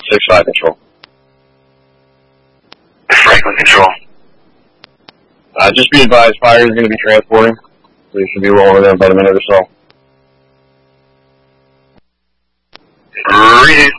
6-5 Control. Franklin Control. Just be advised, fire is going to be transporting, so you should be rolling in about a minute or so. Read it.